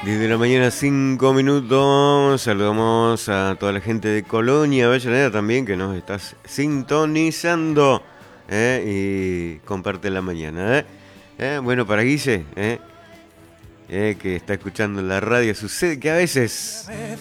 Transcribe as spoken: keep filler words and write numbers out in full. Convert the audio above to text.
diez de la mañana, cinco minutos. Saludamos a toda la gente de Colonia, Avellaneda también, que nos estás sintonizando. ¿eh? Y comparte la mañana. ¿eh? ¿Eh? Bueno, para Guille, ¿eh? ¿eh? que está escuchando en la radio, sucede que a veces